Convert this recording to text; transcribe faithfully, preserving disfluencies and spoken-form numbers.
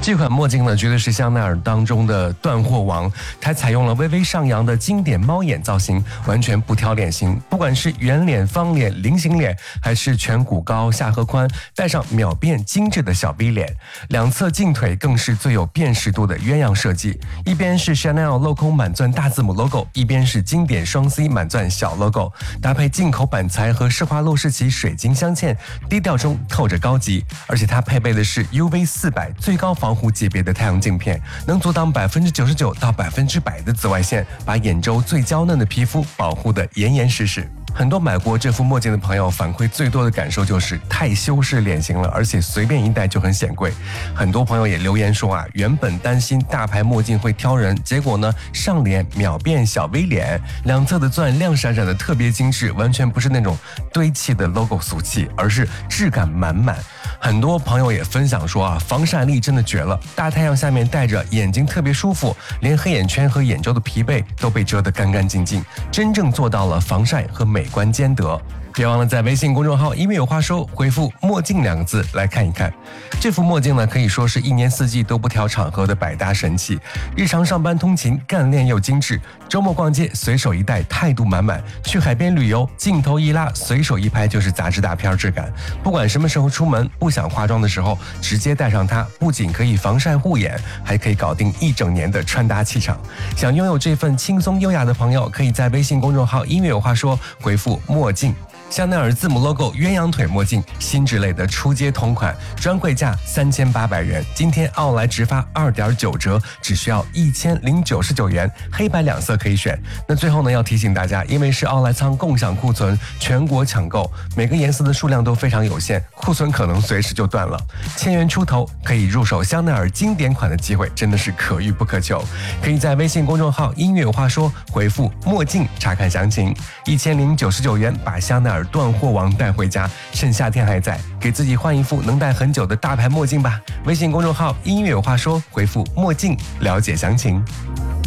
这款墨镜呢，绝对是香奈儿当中的断货王。它采用了微微上扬的经典猫眼造型，完全不挑脸型，不管是圆脸、方脸、菱形脸，还是颧骨高、下颌宽，带上秒变精致的小 V 脸，两侧镜腿更是最有辨识度的鸳鸯设计，一边是 Chanel 镂空满钻大字母 logo， 一边是经典双 C 满钻小 logo， 搭配进口板材和施华洛世奇水晶镶嵌，低调中透着高级。而且它配备的是 U V 四百最高防护级别的太阳镜片，能阻挡百分之九十九到百分之百的紫外线，把眼周最娇嫩的皮肤保护得严严实实。很多买过这副墨镜的朋友反馈最多的感受就是太修饰脸型了，而且随便一戴就很显贵。很多朋友也留言说啊，原本担心大牌墨镜会挑人，结果呢上脸秒变小 V 脸，两侧的钻亮闪闪的特别精致，完全不是那种堆砌的 logo 俗气，而是质感满满。很多朋友也分享说啊，防晒力真的绝了，大太阳下面戴着眼睛特别舒服，连黑眼圈和眼周的疲惫都被遮得干干净净，真正做到了防晒和美观兼得。别忘了在微信公众号音乐有话说回复墨镜两个字来看一看。这副墨镜呢，可以说是一年四季都不挑场合的百搭神器，日常上班通勤干练又精致，周末逛街随手一戴态度满满，去海边旅游镜头一拉随手一拍就是杂志大片质感。不管什么时候出门不想化妆的时候，直接戴上它，不仅可以防晒护眼，还可以搞定一整年的穿搭气场。想拥有这份轻松优雅的朋友，可以在微信公众号音乐有话说回复墨镜。香奈儿字母 logo 鸳鸯腿墨镜，新之类的出街同款，专柜价三千八百元，今天奥莱直发 二点九折，只需要一千零九十九元，黑白两色可以选。那最后呢，要提醒大家，因为是奥莱仓共享库存，全国抢购，每个颜色的数量都非常有限，库存可能随时就断了。千元出头可以入手香奈儿经典款的机会真的是可遇不可求。可以在微信公众号音乐有话说回复墨镜查看详情，一千零九十九元把香奈儿断货王带回家，趁夏天还在，给自己换一副能戴很久的大牌墨镜吧。微信公众号音乐有话说回复墨镜了解详情。